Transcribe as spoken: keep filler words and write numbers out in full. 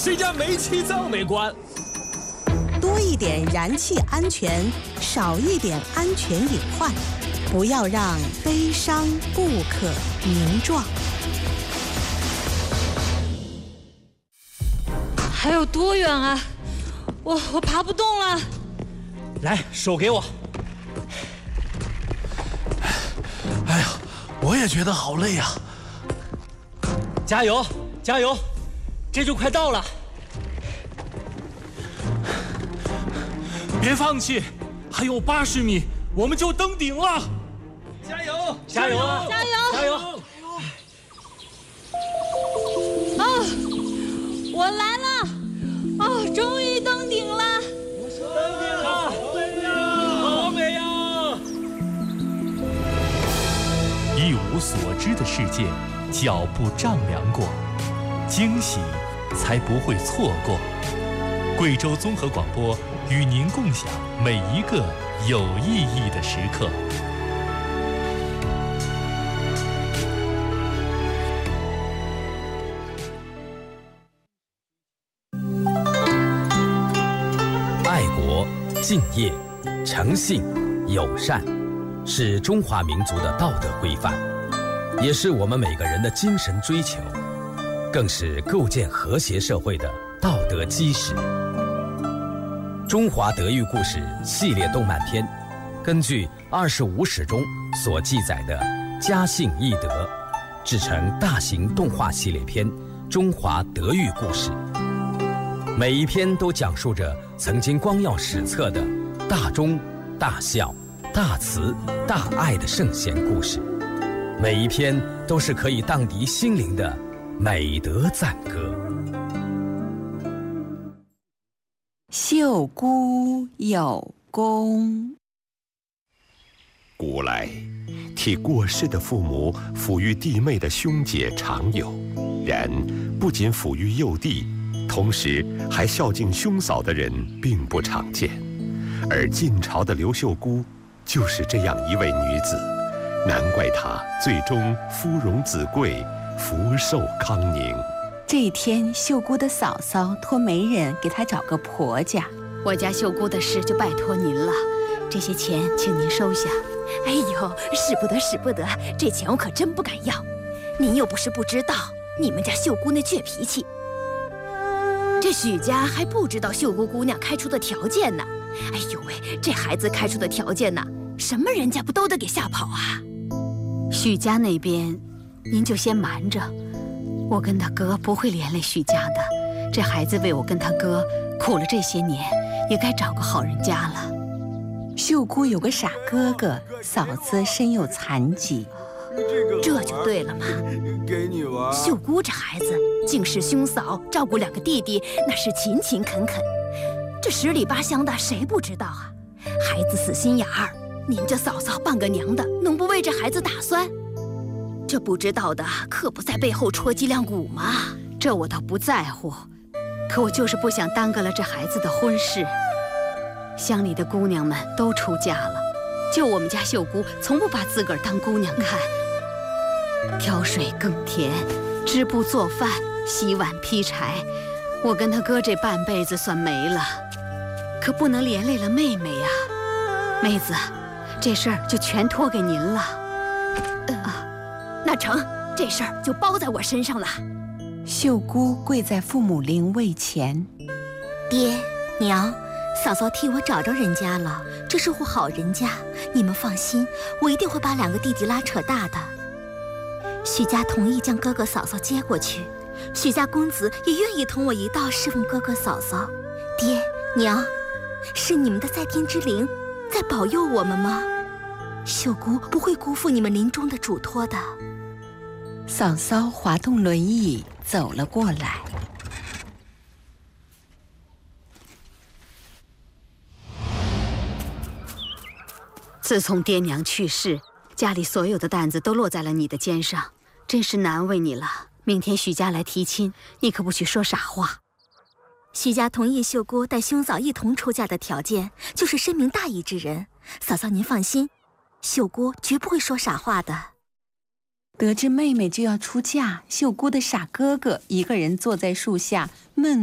谁家煤气灶没关？ 多一点燃气安全，少一点安全隐患，不要让悲伤不可名状。 还有多远啊？我我爬不动了。 来，手给我。哎呀，我也觉得好累呀、啊！加油，加油，这就快到了。别放弃，还有八十米，我们就登顶了！加油，加油， 加油， 加油！ 啊，我来了！哦，终于登顶了！ 登顶了，好美呀！ 一无所知的世界，脚步丈量过，惊喜才不会错过。贵州综合广播与您共享每一个有意义的时刻。 爱国、敬业、诚信、友善，是中华民族的道德规范，也是我们每个人的精神追求，更是构建和谐社会的道德基石。中华德育故事系列动漫片，根据二十五史中所记载的家信义德，制成大型动画系列片《中华德育故事》。每一篇都讲述着曾经光耀史册的大忠、大孝、大慈、大爱的圣贤故事，每一篇都是可以荡涤心灵的美德赞歌。 秀姑有功。 古来，替过世的父母抚育弟妹的兄姐常有，然不仅抚育幼弟，同时还孝敬兄嫂的人并不常见。而晋朝的刘秀姑就是这样一位女子，难怪她最终夫荣子贵，福寿康宁。 这一天，秀姑的嫂嫂托媒人给她找个婆家。 我家秀姑的事就拜托您了，这些钱请您收下。 哎呦，使不得使不得，这钱我可真不敢要。您又不是不知道，你们家秀姑那倔脾气。这许家还不知道秀姑姑娘开出的条件呢。哎呦喂，这孩子开出的条件呢，什么人家不都得给吓跑啊？ 许家那边，您就先瞒着。我跟他哥不会连累许家的，这孩子为我跟他哥苦了这些年，也该找个好人家了。 秀姑有个傻哥哥，嫂子身有残疾， 这就对了嘛。 给你玩。 秀姑这孩子敬视兄嫂，照顾两个弟弟，那是勤勤恳恳。这十里八乡的谁不知道啊？孩子死心眼儿，您这嫂嫂半个娘的，能不为这孩子打算？这不知道的可不在背后戳脊梁骨吗？ 这我倒不在乎，可我就是不想耽搁了这孩子的婚事。乡里的姑娘们都出嫁了，就我们家秀姑从不把自个儿当姑娘看，挑水耕田，织布做饭，洗碗劈柴，我跟他哥这半辈子算没了，可不能连累了妹妹呀。妹子，这事儿就全托给您了。 呃那成，这事儿就包在我身上了。 秀姑跪在父母灵位前， 爹娘，嫂嫂替我找着人家了，这是户好人家，你们放心，我一定会把两个弟弟拉扯大的。许家同意将哥哥嫂嫂接过去，许家公子也愿意同我一道侍奉哥哥嫂嫂。爹娘，是你们的在天之灵在保佑我们吗？秀姑不会辜负你们临终的嘱托的。 嫂嫂滑动轮椅走了过来。 自从爹娘去世，家里所有的担子都落在了你的肩上，真是难为你了。明天许家来提亲，你可不许说傻话。 许家同意秀姑带兄嫂一同出嫁的条件，就是深明大义之人。嫂嫂您放心，秀姑绝不会说傻话的。 得知妹妹就要出嫁，秀姑的傻哥哥一个人坐在树下闷